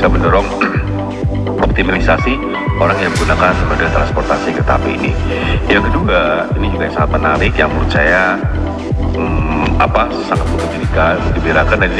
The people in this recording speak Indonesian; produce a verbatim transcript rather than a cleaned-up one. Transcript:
bisa mendorong optimalisasi orang yang menggunakan moda transportasi kereta api ini. Yang kedua, ini juga sangat menarik yang menurut saya hmm, apa sangat menggembirakan, menggembirakan dan ini